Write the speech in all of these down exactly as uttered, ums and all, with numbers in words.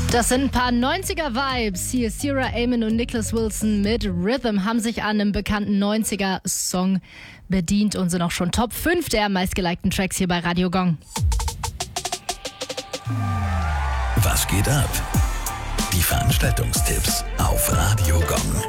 Das sind ein paar neunziger-Vibes. Hier ist Ciara Amon und Nicholas Wilson mit Rhythm, haben sich an einem bekannten neunziger-Song bedient und sind auch schon Top fünf der meistgelikten Tracks hier bei Radio Gong. Was geht ab? Die Veranstaltungstipps auf Radio Gong.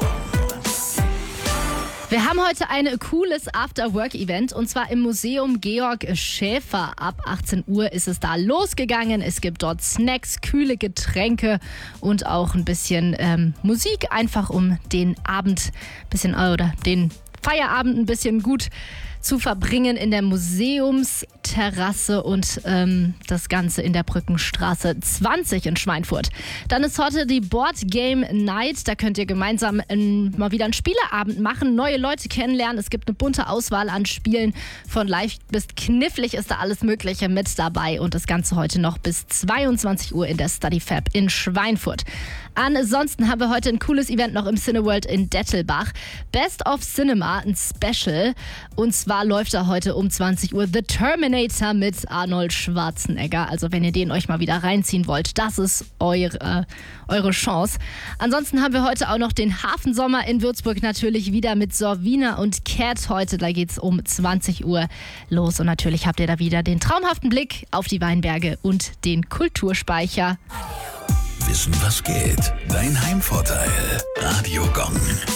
Wir haben heute ein cooles After-Work-Event und zwar im Museum Georg Schäfer. Ab achtzehn Uhr ist es da losgegangen. Es gibt dort Snacks, kühle Getränke und auch ein bisschen ähm, Musik, einfach um den Abend bisschen oder den Feierabend ein bisschen gut zu verbringen in der Museumsterrasse und ähm, das Ganze in der Brückenstraße zwanzig in Schweinfurt. Dann ist heute die Board Game Night. Da könnt ihr gemeinsam ähm, mal wieder einen Spieleabend machen, neue Leute kennenlernen. Es gibt eine bunte Auswahl an Spielen. Von leicht bis knifflig ist da alles Mögliche mit dabei. Und das Ganze heute noch bis zweiundzwanzig Uhr in der Study Fab in Schweinfurt. Ansonsten haben wir heute ein cooles Event noch im Cineworld in Dettelbach. Best of Cinema, ein Special. Und zwar läuft da heute um zwanzig Uhr The Terminator mit Arnold Schwarzenegger. Also wenn ihr den euch mal wieder reinziehen wollt, das ist eure, äh, eure Chance. Ansonsten haben wir heute auch noch den Hafensommer in Würzburg natürlich wieder mit Sorvina und Cat heute. Da geht's um zwanzig Uhr los. Und natürlich habt ihr da wieder den traumhaften Blick auf die Weinberge und den Kulturspeicher. Wissen, was geht? Dein Heimvorteil. Radio Gong.